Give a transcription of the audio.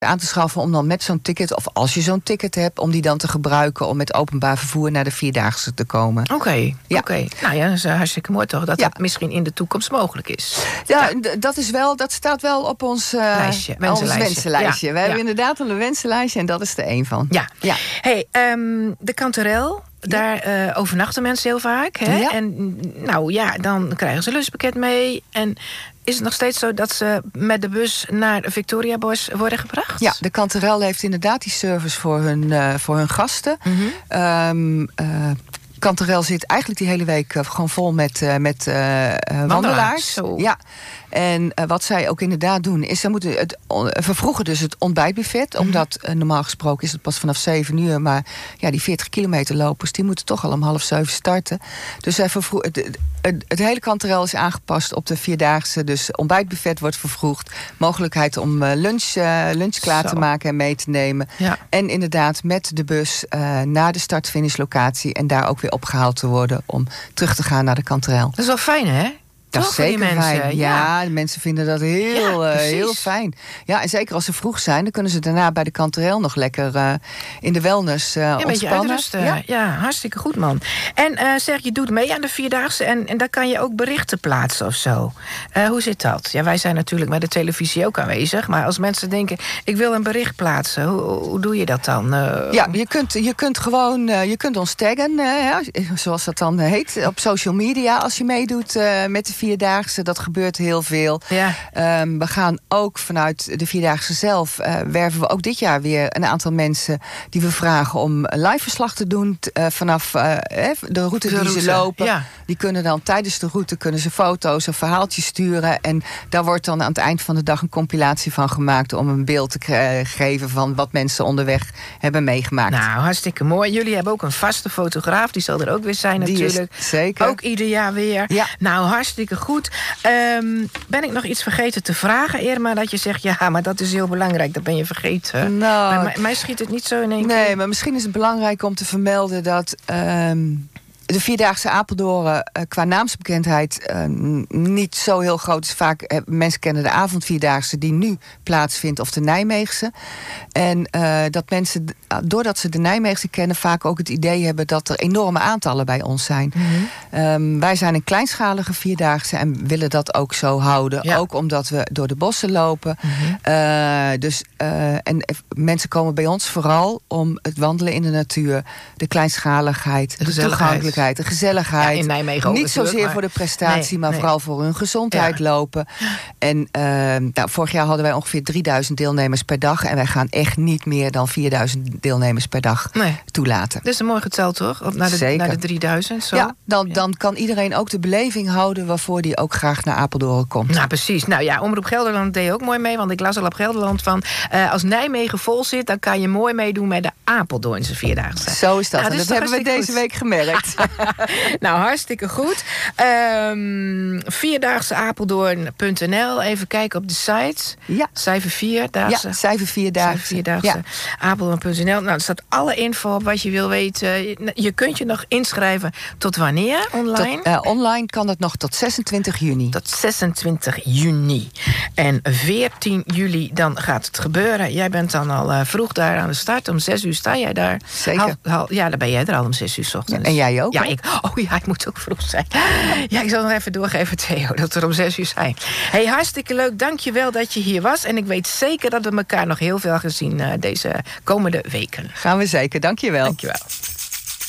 aan te schaffen om dan met zo'n ticket, of als je zo'n ticket hebt, om die dan te gebruiken om met openbaar vervoer naar de Vierdaagse te komen. Oké. Nou ja, dat is hartstikke mooi toch, dat dat misschien in de toekomst mogelijk is. Ja, dat staat wel op ons wensenlijstje. Ja. We hebben inderdaad al een wensenlijstje en dat is er één van. Ja. Hey, de Kanterel. Daar overnachten mensen heel vaak. Hè? Ja. En nou ja, dan krijgen ze een lunchpakket mee. En is het nog steeds zo dat ze met de bus naar Victoria Bos worden gebracht? Ja, de Kanterel heeft inderdaad die service voor hun gasten. Kanterel zit eigenlijk die hele week gewoon vol met wandelaars. Zo. Ja. En wat zij ook inderdaad doen, is ze moeten vervroegen dus het ontbijtbuffet. Omdat normaal gesproken is het pas vanaf 7:00. Maar ja, die 40 kilometer lopers, die moeten toch al om 6:30 starten. Dus zij het hele Kanterel is aangepast op de Vierdaagse. Dus ontbijtbuffet wordt vervroegd. Mogelijkheid om lunch klaar te maken en mee te nemen. Ja. En inderdaad met de bus naar de start-finish-locatie. En daar ook weer opgehaald te worden om terug te gaan naar de Kanterel. Dat is wel fijn, hè? Dat is zeker fijn. Ja, de mensen vinden dat heel fijn. Ja, en zeker als ze vroeg zijn, dan kunnen ze daarna bij de Kanterel nog lekker in de wellness ontspannen. Een beetje uitrusten. Ja, hartstikke goed, man. En zeg, je doet mee aan de Vierdaagse en daar kan je ook berichten plaatsen of zo. Hoe zit dat? Ja, wij zijn natuurlijk met de televisie ook aanwezig, maar als mensen denken, ik wil een bericht plaatsen, hoe doe je dat dan? Ja, je kunt gewoon, je kunt ons taggen, zoals dat dan heet, op social media als je meedoet met de Vierdaagse. Dat gebeurt heel veel. Ja. We gaan ook vanuit de Vierdaagse zelf werven we ook dit jaar weer een aantal mensen die we vragen om live verslag te doen vanaf de route die ze lopen. Ja. Die kunnen dan tijdens de route foto's of verhaaltjes sturen. En daar wordt dan aan het eind van de dag een compilatie van gemaakt om een beeld te geven van wat mensen onderweg hebben meegemaakt. Nou, hartstikke mooi. Jullie hebben ook een vaste fotograaf. Die zal er ook weer zijn natuurlijk. Zeker. Ook ieder jaar weer. Ja. Nou, hartstikke goed. Ben ik nog iets vergeten te vragen, Irma? Dat je zegt, ja, maar dat is heel belangrijk. Dat ben je vergeten. Nou, maar mij schiet het niet zo in één keer. Nee, maar misschien is het belangrijk om te vermelden dat de Vierdaagse Apeldoorn qua naamsbekendheid niet zo heel groot is. Vaak mensen kennen de avondvierdaagse die nu plaatsvindt of de Nijmeegse. En dat mensen, doordat ze de Nijmeegse kennen, vaak ook het idee hebben dat er enorme aantallen bij ons zijn. Wij zijn een kleinschalige Vierdaagse en willen dat ook zo houden. Ja. Ook omdat we door de bossen lopen. En mensen komen bij ons vooral om het wandelen in de natuur, de kleinschaligheid, de toegankelijkheid, de gezelligheid. Ja, in Nijmegen ook niet zozeer voor de prestatie, maar vooral voor hun gezondheid lopen. En vorig jaar hadden wij ongeveer 3000 deelnemers per dag. En wij gaan echt niet meer dan 4000 deelnemers per dag toelaten. Dat is een mooi getal, toch? Naar de 3000. Zo. Ja, dan kan iedereen ook de beleving houden waarvoor die ook graag naar Apeldoorn komt. Nou, precies. Nou ja, Omroep Gelderland deed ook mooi mee. Want ik las al op Gelderland van, als Nijmegen vol zit, dan kan je mooi meedoen met de Apeldoornse Vierdaagse. Zo is dat. Nou, en dat hebben we deze week gemerkt. Nou, hartstikke goed. Vierdaagseapeldoorn.nl. Even kijken op de site. Ja. Cijfer 4 daagse. Ja, cijfer 4 daagse. Apeldoorn.nl. Nou, er staat alle info op wat je wil weten. Je kunt je nog inschrijven tot wanneer online? Online kan het nog tot 26 juni. Tot 26 juni. En 14 juli dan gaat het gebeuren. Jij bent dan al vroeg daar aan de start. Om 6:00 sta jij daar. Zeker. Ja, dan ben jij er al om 6:00 's ochtends. Ja, en jij ook? Ja, ik moet ook vroeg zijn. Ja, ik zal nog even doorgeven, Theo, dat we om 6:00 zijn. Hey, hartstikke leuk. Dank je wel dat je hier was. En ik weet zeker dat we elkaar nog heel veel gaan zien deze komende weken. Gaan we zeker. Dank je wel. Dank je wel.